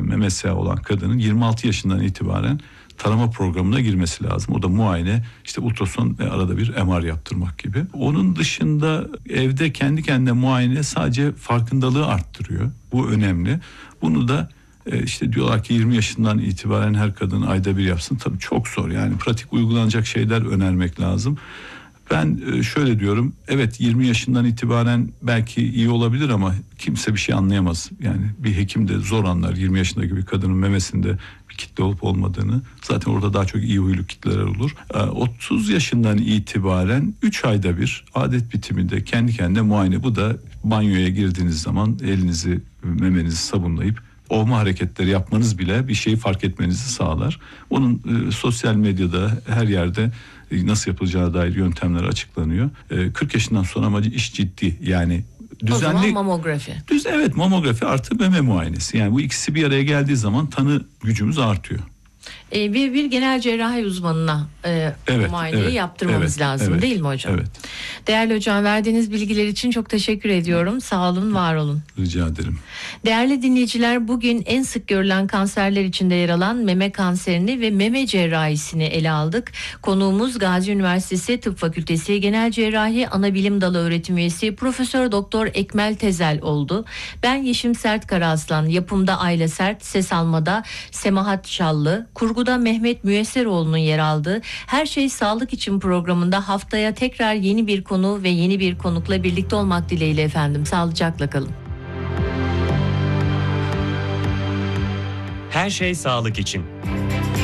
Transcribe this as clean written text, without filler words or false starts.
MSA olan kadının 26 yaşından itibaren tarama programına girmesi lazım. O da muayene, işte ultrason ve arada bir MR yaptırmak gibi. Onun dışında evde kendi kendine muayene sadece farkındalığı arttırıyor. Bu önemli. Bunu da işte diyorlar ki 20 yaşından itibaren her kadın ayda bir yapsın. Tabii çok zor, yani pratik uygulanacak şeyler önermek lazım. Ben şöyle diyorum, evet 20 yaşından itibaren belki iyi olabilir ama kimse bir şey anlayamaz. Yani bir hekim de zor anlar 20 yaşındaki bir kadının memesinde bir kitle olup olmadığını. Zaten orada daha çok iyi huylu kitleler olur. 30 yaşından itibaren 3 ayda bir adet bitiminde kendi kendine muayene. Bu da banyoya girdiğiniz zaman elinizi, memenizi sabunlayıp ovma hareketleri yapmanız bile bir şeyi fark etmenizi sağlar. Onun sosyal medyada her yerde nasıl yapılacağı dair yöntemler açıklanıyor. 40 yaşından sonra ama iş ciddi, yani düzenli. O zaman mamografi. Evet, mamografi artı meme muayenesi. Yani bu ikisi bir araya geldiği zaman tanı gücümüz artıyor. Bir genel cerrahi uzmanına muayeneyi yaptırmamız lazım değil mi hocam? Evet. Değerli hocam, verdiğiniz bilgiler için çok teşekkür ediyorum. Sağ olun, var olun. Rica ederim. Değerli dinleyiciler, bugün en sık görülen kanserler içinde yer alan meme kanserini ve meme cerrahisini ele aldık. Konuğumuz Gazi Üniversitesi Tıp Fakültesi Genel Cerrahi Anabilim Dalı öğretim üyesi Profesör Doktor Ekmel Tezel oldu. Ben Yeşim Sert Karaaslan, yapımda Ayla Sert, ses almada Semahat Şallı, kurguda Mehmet Müyesseroğlu'nun yer aldığı Her Şey Sağlık İçin programında haftaya tekrar yeni bir konu ve yeni bir konukla birlikte olmak dileğiyle efendim. Sağlıcakla kalın. Her Şey Sağlık İçin.